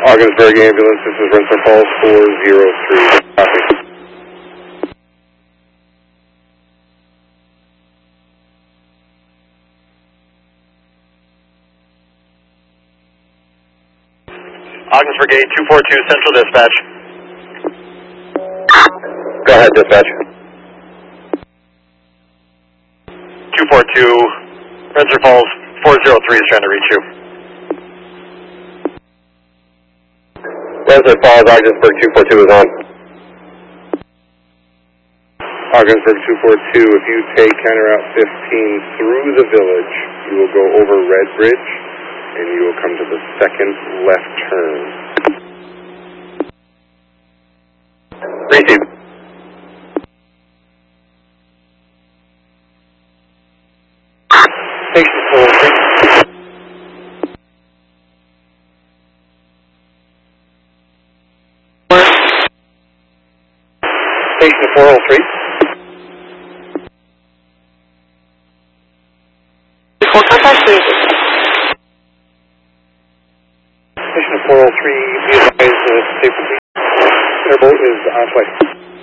Ogdensburg Ambulance, this is Rensselaer Falls 403. Copy. Ogdensburg 242 Central Dispatch. Go ahead, dispatch. 242 Rensselaer Falls 403 is trying to reach you. Rensselaer Falls, Ogdensburg 242 is on. Ogdensburg 242, if you take County Route 15 through the village, you will go over Red Bridge, and you will come to the second left turn. Receive. Station 403. Station 403. Station 403, be advised, airboat is on flight.